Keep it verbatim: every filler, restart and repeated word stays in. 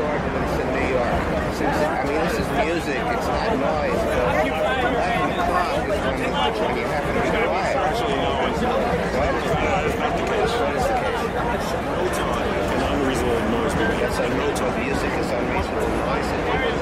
ordinance in New York. Since, I mean, this is music, it's not noise. But eleven o'clock is when, when you have to be quiet. Actually, no, it's not. What? That's not the case. What is the case? No time. An unreasonable noise. That's unreasonable music is unreasonable noise.